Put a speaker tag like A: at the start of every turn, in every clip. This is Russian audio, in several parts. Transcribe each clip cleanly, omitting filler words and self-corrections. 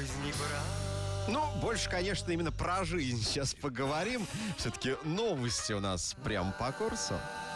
A: жизни брат.
B: Ну, больше, конечно, именно про жизнь сейчас поговорим. Все-таки новости у нас прям по курсу.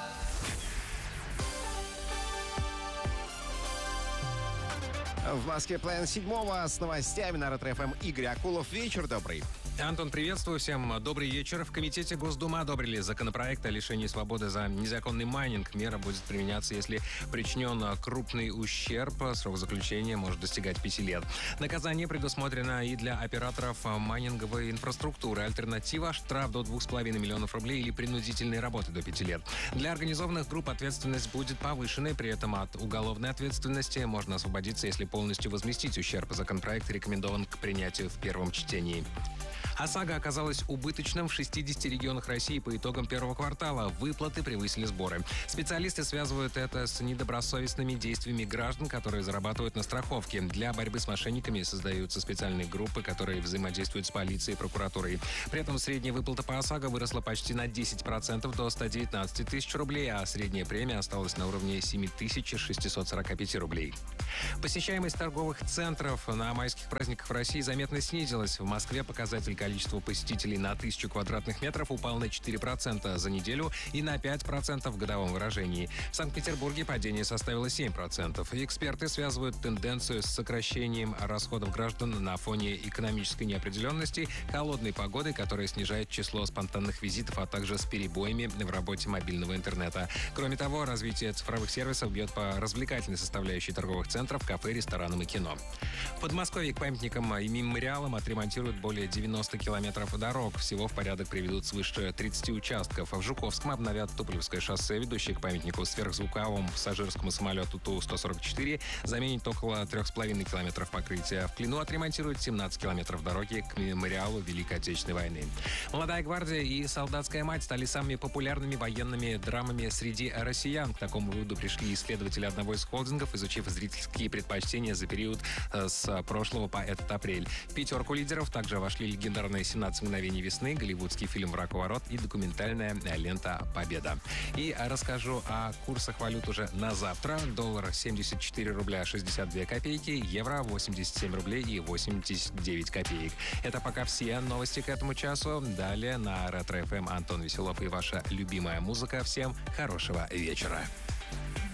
B: В Москве половина седьмого с новостями на Ретро-ФМ Игорь Акулов. Вечер добрый.
C: Антон, приветствую всем. Добрый вечер. В Комитете Госдумы одобрили законопроект о лишении свободы за незаконный майнинг. Мера будет применяться, если причинен крупный ущерб. Срок заключения может достигать 5 лет. Наказание предусмотрено и для операторов майнинговой инфраструктуры. Альтернатива – штраф до 2,5 миллионов рублей или принудительные работы до 5 лет. Для организованных групп ответственность будет повышенной. При этом от уголовной ответственности можно освободиться, если полностью возместить ущерб. Законопроект рекомендован к принятию в первом чтении. ОСАГО оказалась убыточным в 60 регионах России по итогам первого квартала. Выплаты превысили сборы. Специалисты связывают это с недобросовестными действиями граждан, которые зарабатывают на страховке. Для борьбы с мошенниками создаются специальные группы, которые взаимодействуют с полицией и прокуратурой. При этом средняя выплата по ОСАГО выросла почти на 10% до 119 тысяч рублей, а средняя премия осталась на уровне 7645 рублей. Посещаемость торговых центров на майских праздниках в России заметно снизилась. В Москве показатель количества посетителей на 1000 квадратных метров упал на 4% за неделю и на 5% в годовом выражении. В Санкт-Петербурге падение составило 7%. Эксперты связывают тенденцию с сокращением расходов граждан на фоне экономической неопределенности, холодной погоды, которая снижает число спонтанных визитов, а также с перебоями в работе мобильного интернета. Кроме того, развитие цифровых сервисов бьет по развлекательной составляющей торговых центров, кафе, ресторанам и кино. В Подмосковье к памятникам и мемориалам отремонтируют более 90 километров дорог. Всего в порядок приведут свыше 30 участков. В Жуковском обновят Туполевское шоссе, ведущее к памятнику сверхзвуковому пассажирскому самолету Ту-144, заменит около 3,5 километров покрытия. В Клину отремонтируют 17 километров дороги к мемориалу Великой Отечественной войны. «Молодая гвардия» и «Солдатская мать» стали самыми популярными военными драмами среди россиян. К такому выводу пришли исследователи одного из холдингов, изучив зрительские предпочтения за период с прошлого по этот апрель. В пятерку лидеров также вошли легендарные «17 мгновений весны», голливудский фильм «Враг у ворот» и документальная лента «Победа». И расскажу о курсах валют уже на завтра. Доллар 74 рубля 62 копейки, евро 87 рублей и 89 копеек. Это пока все новости к этому часу. Далее на Ретро-ФМ Антон Веселов и ваша любимая музыка. Всем хорошего вечера.